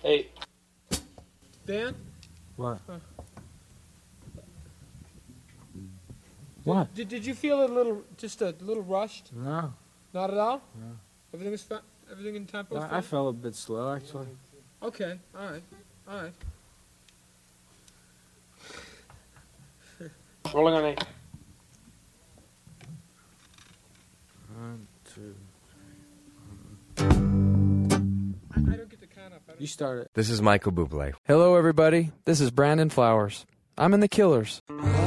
8. Dan? What? Huh. What? Did you feel just a little rushed? No. Not at all? No. Everything in tempo? I felt a bit slow, actually. Okay, all right. Rolling on 8. 1, 2. I don't get the count up. You started. This is Michael Bublé. Hello, everybody. This is Brandon Flowers. I'm in The Killers.